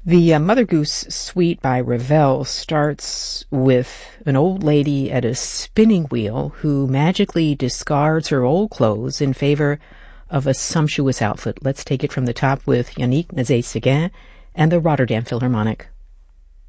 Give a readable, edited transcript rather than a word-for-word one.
The Mother Goose suite by Ravel starts with an old lady at a spinning wheel who magically discards her old clothes in favor of a sumptuous outfit. Let's take it from the top with Yannick Nézet-Séguin and the Rotterdam Philharmonic.